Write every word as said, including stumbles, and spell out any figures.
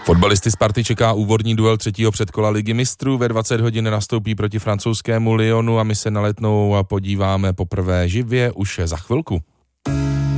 Fotbalisty Sparty čeká úvodní duel třetího předkola Ligy mistrů. Ve dvacet hodin nastoupí proti francouzskému Lyonu a my se na Letnou podíváme poprvé živě už za chvilku.